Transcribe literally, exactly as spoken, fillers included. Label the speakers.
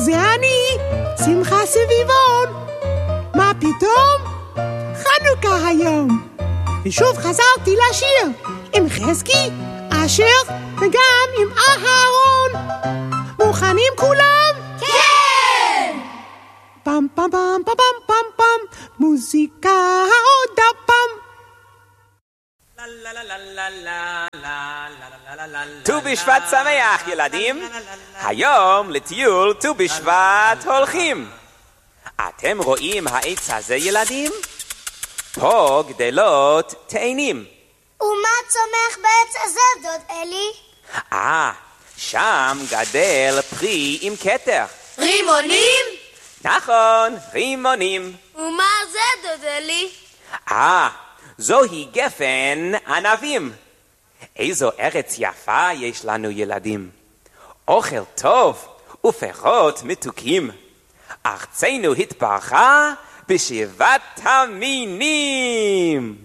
Speaker 1: זה אני, שמחה סביבון. מה פתאום? חנוכה היום. ושוב חזרתי לשיר עם חזקי, אשר וגם עם אהרון. מוכנים כולם?
Speaker 2: כן!
Speaker 1: פם פם פם פם פם פם פם, מוזיקה עוד הפעם.
Speaker 3: ט"ו בשבט שמח ילדים, היום לטיול ט"ו בשבט הולכים. אתם רואים העץ הזה ילדים? פה גדלות תאנים.
Speaker 2: ומה צומח בעץ הזה דוד אלי?
Speaker 3: אה, שם גדל פרי עם כתר.
Speaker 2: רימונים?
Speaker 3: נכון, רימונים.
Speaker 2: ומה זה דוד אלי?
Speaker 3: אה, זוהי גפן ענבים. איזו ארץ יפה יש לנו ילדים. אוכל טוב ופירות מתוקים. ארצנו התברכה בשבעת המינים.